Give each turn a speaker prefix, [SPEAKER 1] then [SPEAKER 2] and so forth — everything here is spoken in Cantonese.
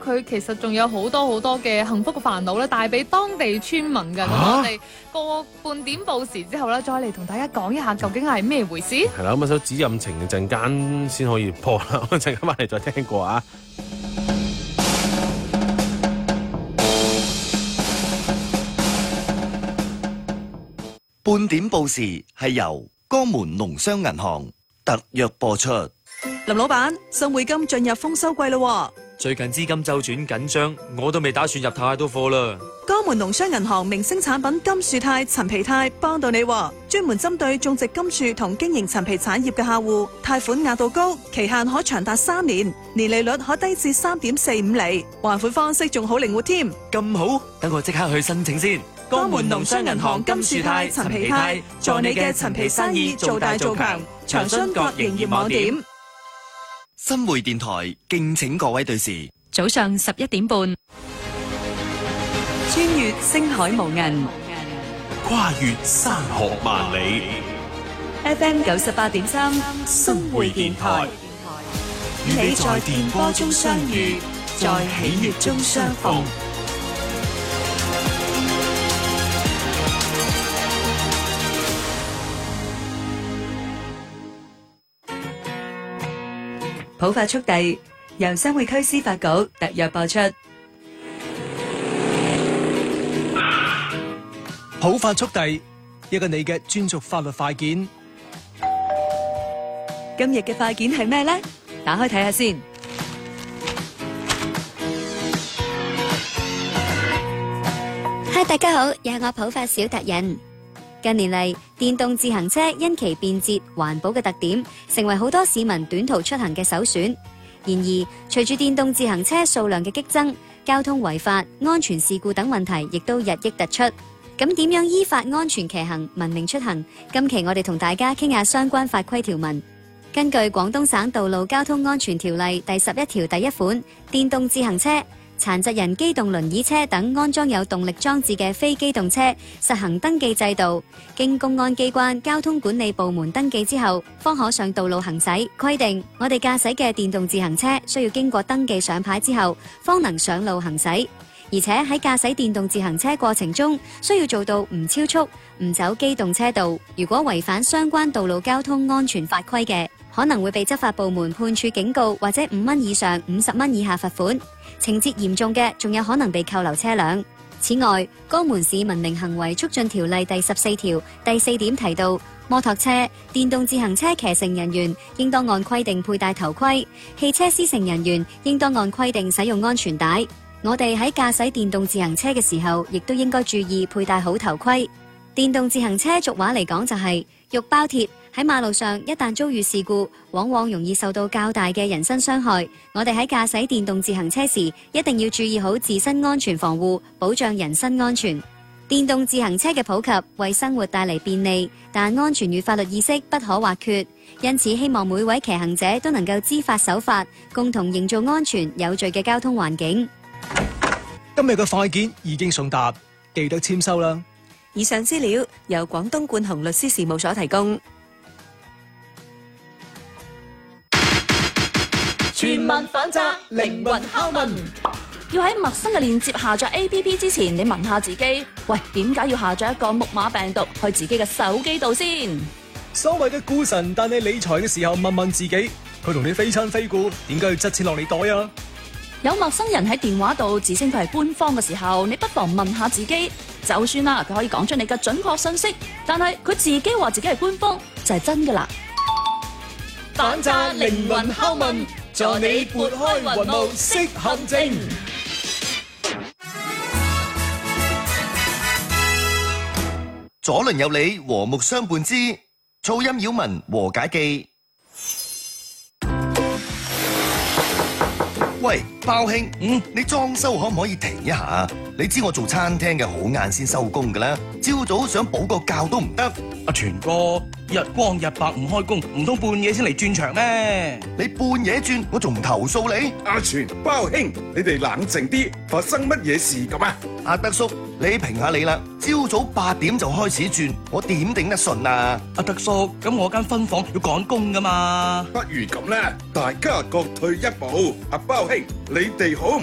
[SPEAKER 1] 佢其實仲有好多嘅幸福嘅煩惱咧，帶俾當地村民嘅。咁我哋過半點報時之後咧，再嚟同大家講一下究竟係咩回事。
[SPEAKER 2] 係啦，咁首指引情陣間先可以播啦，我陣間翻嚟再聽過啊。
[SPEAKER 3] 半點報時係由江門農商銀行特約播出。
[SPEAKER 4] 林老闆，新匯金進入豐收季咯，
[SPEAKER 5] 最近資金周轉緊張，我都未打算入太多貨啦。
[SPEAKER 4] 江門農商銀行明星產品金樹肽、陳皮肽幫到你，專門針對種植金樹同經營陳皮產業嘅客戶，貸款額度高，期限可長達3年，年利率可低至3.45厘，還款方式仲好靈活添。
[SPEAKER 5] 咁好，等我即刻去申請先。
[SPEAKER 4] 江門農商銀行金樹肽、陳皮肽，助你嘅陳皮生意做大做強。長春各營業網點。
[SPEAKER 3] 新匯電台敬請各位對視。
[SPEAKER 6] 早上11點半，穿越星海無垠，
[SPEAKER 7] 跨越山河萬里。
[SPEAKER 6] FM 98.3，
[SPEAKER 7] 新匯電台，與你在電波中相遇，在喜悅中相逢。
[SPEAKER 6] 普法速遞由新會區司法局特約播出。
[SPEAKER 8] 普法速遞，一個你嘅專屬法律快件。
[SPEAKER 6] 今日嘅快件係咩呢？打開睇下先。
[SPEAKER 9] 嗨，大家好，又係我普法小達人。近年嚟，電動自行車因其便捷、環保嘅特點，成為好多市民短途出行嘅首選。然而，隨住電動自行車數量嘅激增，交通違法、安全事故等問題亦都日益突出。咁點樣依法安全騎行、文明出行？今期我哋同大家傾下相關法規條文。根據廣東省道路交通安全條例第11條第1款，電動自行車、殘疾人機動輪椅車等安裝有動力裝置嘅非機動車實行登記制度，經公安機關交通管理部門登記之後，方可上道路行駛。規定我哋駕駛嘅電動自行車需要經過登記上牌之後，方能上路行駛。而且喺駕駛電動自行車過程中，需要做到唔超速、唔走機動車道。如果違反相關道路交通安全法規嘅，可能會被執法部門判處警告或者5蚊以上50蚊以下罰款，情節嚴重嘅仲有可能被扣留車輛。此外，江門市文明行為促進條例第14條第4點提到，摩托車、電動自行車騎乘人員應當按規定佩戴頭盔，汽車司乘人員應當按規定使用安全帶。我哋喺駕駛電動自行車嘅時候，亦都應該注意佩戴好頭盔。電動自行車俗話嚟講就係肉包鐵，喺馬路上一旦遭遇事故，往往容易受到較大嘅人身傷害。我哋喺駕駛電動自行車時，一定要注意好自身安全防護，保障人身安全。電動自行車嘅普及為生活帶嚟便利，但安全與法律意識不可或缺。因此，希望每位騎行者都能夠知法守法，共同營造安全有序嘅交通環境。
[SPEAKER 8] 今日嘅快件已經送達，記得簽收啦。
[SPEAKER 4] 以上資料由廣東冠雄律師事務所提供。
[SPEAKER 10] 全民反詐，靈魂拷問。要喺陌生嘅鏈接下載 APP 之前，你問下自己，喂，點解要下載一個木馬病毒去自己嘅手機度先？
[SPEAKER 8] 所謂嘅股神帶你理財嘅時候，問問自己，佢同你非親非故，點解要執錢落你袋啊？
[SPEAKER 10] 有陌生人喺電話度自稱佢係官方嘅時候，你不妨問下自己，就算啦，佢可以講出你嘅準確信息，但係佢自己話自己係官方，就係真噶啦。
[SPEAKER 7] 反詐靈魂拷問，助你撥開雲霧識陷阱。
[SPEAKER 3] 左鄰右里和睦相伴之，噪音擾民和解記。喂，包兄，你裝修可唔可以停一下？你知我做餐廳嘅好晏先收工噶啦，朝早想補個覺都唔得。
[SPEAKER 11] 阿全哥，日光日白唔開工，唔通半夜先嚟轉場咩？
[SPEAKER 3] 你半夜轉，我仲唔投訴你？
[SPEAKER 12] 阿全、包兄，你哋冷靜啲，發生乜嘢事咁啊？
[SPEAKER 3] 阿德叔，你評下你啦，朝早8點就開始轉，我點頂得順啊？
[SPEAKER 11] 阿德叔，咁我間分房要趕工噶嘛？
[SPEAKER 12] 不如咁啦，大家各退一步。阿包兄，你哋好